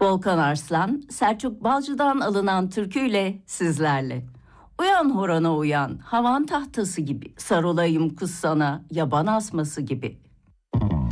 Volkan Arslan, Selçuk Balcı'dan alınan türküyle sizlerle. Uyan horona uyan, havan tahtası gibi, sarılayım kız sana, yaban asması gibi.